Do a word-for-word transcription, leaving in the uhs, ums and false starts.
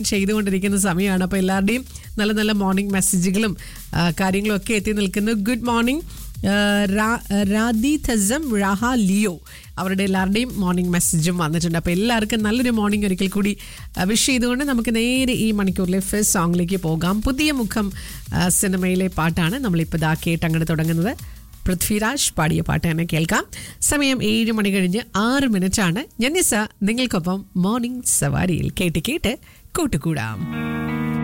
ചെയ്തുകൊണ്ടിരിക്കുന്ന സമയമാണ്. അപ്പോൾ എല്ലാവരുടെയും നല്ല നല്ല മോർണിംഗ് മെസ്സേജുകളും കാര്യങ്ങളും ഒക്കെ എത്തി നിൽക്കുന്നു. Good morning Radhi തസം Raha Leo, അവരുടെ എല്ലാവരുടെയും മോർണിംഗ് മെസ്സേജും വന്നിട്ടുണ്ട്. അപ്പോൾ എല്ലാവർക്കും നല്ലൊരു മോർണിംഗ് ഒരിക്കൽ കൂടി വിഷ് ചെയ്തുകൊണ്ട് നമുക്ക് നേരെ ഈ മണിക്കൂറിലെ ഫസ്റ്റ് സോങ്ങിലേക്ക് പോകാം. പുതിയ മുഖം സിനിമയിലെ പാട്ടാണ് നമ്മളിപ്പോൾ ഇതാ കേട്ട് അങ്ങോട്ട് തുടങ്ങുന്നത്. പൃഥ്വിരാജ് പാടിയ പാട്ട് തന്നെ കേൾക്കാം. സമയം ഏഴ് മണി കഴിഞ്ഞ് ആറ് മിനിറ്റാണ്. ഞാൻ നിസ നിങ്ങൾക്കൊപ്പം മോർണിംഗ് സവാരിയിൽ കേട്ട് കേട്ട് കൂട്ടുകൂടാം.